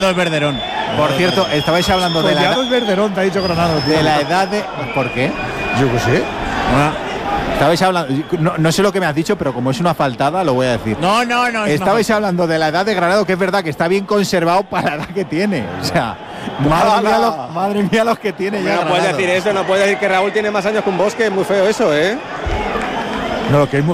es Verderón. Por cierto, estabais hablando de la edad. Es Verderón, te ha dicho Granado, tío. De la edad de. ¿Por qué? Yo qué sé. Estabais hablando. No sé lo que me has dicho, pero como es una faltada, lo voy a decir. No. Estabais hablando de la edad de Granado, que es verdad que está bien conservado para la edad que tiene. O sea, madre mía los que tiene ya. No puedes decir eso, no puedes decir que Raúl tiene más años que un Bosque, es muy feo eso, ¿eh? No, lo que es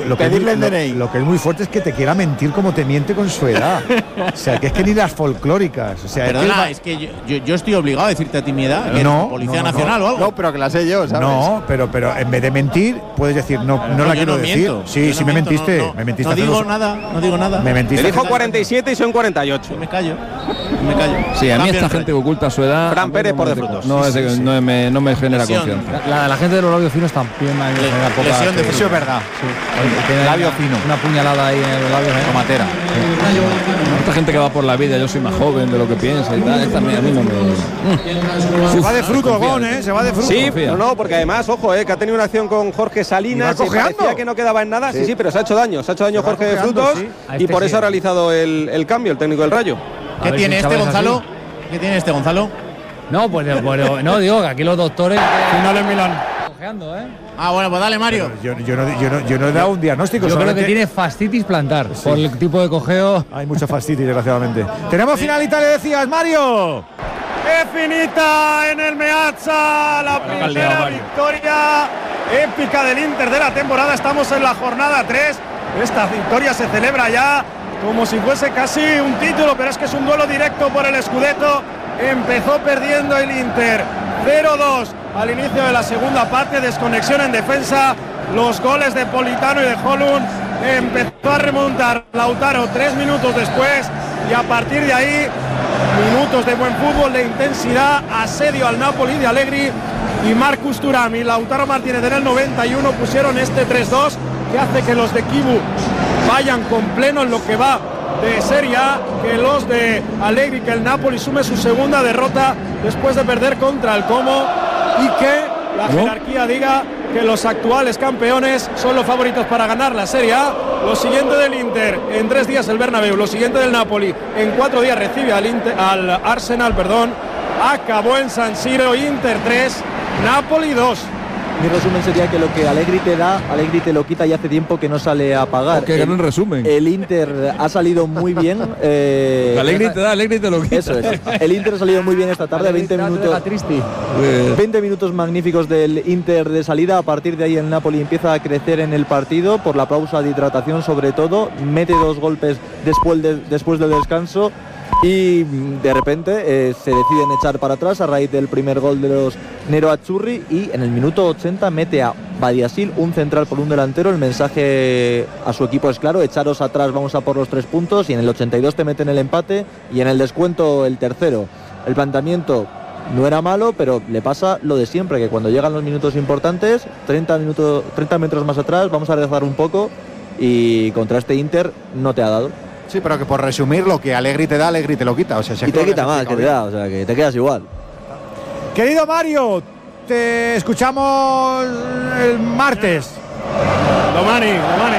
muy fuerte es que te quiera mentir como te miente con su edad. O sea, que es que ni las folclóricas. O sea, perdona, es que yo estoy obligado a decirte a ti mi edad, que no, eres Policía Nacional o algo. No, pero que la sé yo, ¿sabes? No, pero en vez de mentir, puedes decir, no la quiero decir. Miento, sí, me mentiste. Me mentiste. No digo nada. Me mentiste. Te dijo 47 y son 48. Me callo. Sí, a mí esta gente que oculta su edad. Fran Pérez por de frutos. No me genera confianza. La gente de los labios finos también me genera poca. Lesión de eso es verdad. Tiene labio fino. Una puñalada ahí en el labio. Tomatera. Esta gente que va por la vida, yo soy más joven de lo que piensa y tal. Esta a mí no me. Se va de fruto, Gon, ¿eh? Se va de fruto. Sí, porque además, ojo, que ha tenido una acción con Jorge Salinas. Que parecía que no quedaba en nada. Sí, pero se ha hecho daño. Se ha hecho daño Jorge de Frutos y por eso ha realizado el cambio, el técnico del Rayo. ¿Qué tiene este, Gonzalo? ¿Qué tiene este, Gonzalo? No, pues no, digo que aquí los doctores. Final en Milán. Ah, bueno, pues dale, Mario. Yo no he dado un diagnóstico. Yo creo que tiene fascitis plantar. Por el tipo de cojeo. Hay mucha fascitis, desgraciadamente. Tenemos finalita, le decías, Mario. Definita en el Meazza, la primera victoria épica del Inter de la temporada. Estamos en la jornada 3. Esta victoria se celebra ya como si fuese casi un título, pero es que es un duelo directo por el Scudetto. Empezó perdiendo el Inter 0-2 al inicio de la segunda parte, desconexión en defensa, los goles de Politano y de Holund. Empezó a remontar Lautaro 3 minutos después y a partir de ahí minutos de buen fútbol, de intensidad, asedio al Napoli de Allegri y Marcus Thuram y Lautaro Martínez en el 91 pusieron este 3-2 que hace que los de Kibu vayan con pleno en lo que va de Serie A, que los de Allegri, que el Napoli sume su segunda derrota después de perder contra el Como y que la jerarquía diga que los actuales campeones son los favoritos para ganar la Serie A. Lo siguiente del Inter, en 3 días el Bernabéu, lo siguiente del Napoli, en 4 días recibe al Arsenal, acabó en San Siro, Inter 3, Napoli 2. Mi resumen sería que lo que Allegri te da, Allegri te lo quita y hace tiempo que no sale a pagar. Qué gran resumen. El Inter ha salido muy bien. Allegri te da, Allegri te lo quita. Eso es. El Inter ha salido muy bien esta tarde, 20 minutos magníficos del Inter de salida. A partir de ahí el Napoli empieza a crecer en el partido por la pausa de hidratación sobre todo. Mete 2 golpes después del descanso. Y de repente se deciden echar para atrás a raíz del primer gol de los Nero Azzurri y en el minuto 80 mete a Badiashile, un central por un delantero. El mensaje a su equipo es claro: echaros atrás, vamos a por los 3 puntos. Y en el 82 te meten el empate y en el descuento el tercero. El planteamiento no era malo, pero le pasa lo de siempre, que cuando llegan los minutos importantes, 30 metros más atrás, vamos a rezar un poco y contra este Inter no te ha dado. Sí, pero que por resumir, lo que Allegri te da, Allegri te lo quita. O sea, y te quita más que te da, o sea, que te quedas igual. Querido Mario, te escuchamos el martes. Domani.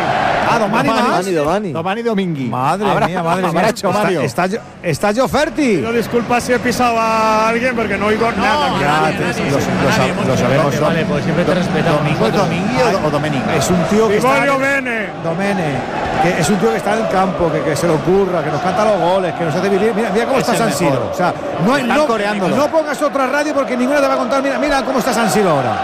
Domani Domingui. Madre mía. Mario. ¿Estás yo Ferti? Pido disculpas si he pisado a alguien porque no oigo nada. Lo sabemos. Vale, pues siempre te respeto. ¿Domingui o Domenico? Es un tío que está... Domene. Que es un tío que está en el campo, que se le ocurra, que nos canta los goles, que nos hace vivir. Mira cómo está San Siro. O sea, no pongas otra radio porque ninguna te va a contar. Mira cómo está San Siro ahora.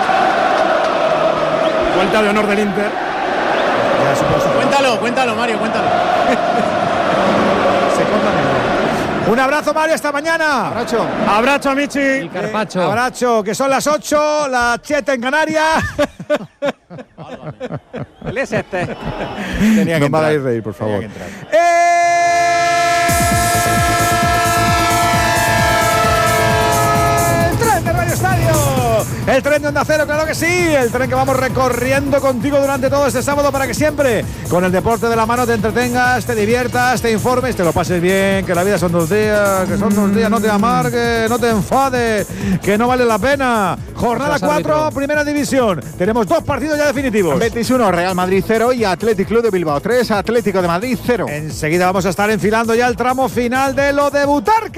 Vuelta de honor del Inter. Cuéntalo, Mario, cuéntalo. Un abrazo, Mario, hasta mañana. Abrazo, Michi. El Carpacho. Abrazo, que son las 8, las 7 en Canarias. ¿Es este? Tenía que no me hagáis reír, por favor. El tren de Radio Estadio. El tren de Onda Cero, claro que sí. El tren que vamos recorriendo contigo durante todo este sábado para que siempre con el deporte de la mano te entretengas, te diviertas, te informes, te lo pases bien, que la vida son 2 días, que son 2 días, no te amargues, no te enfades, que no vale la pena. Jornada 4, primera división. Tenemos 2 partidos ya definitivos. Betis 1, Real Madrid 0 y Athletic Club de Bilbao 3, Atlético de Madrid 0. Enseguida vamos a estar enfilando ya el tramo final de lo de Butarque.